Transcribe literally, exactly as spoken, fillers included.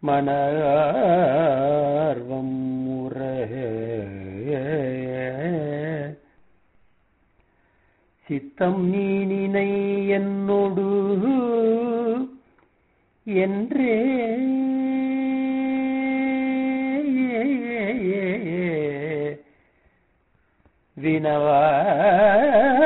மணார்வம் உற சித்தம் நீ நினை என்னோடு என்றே வினவா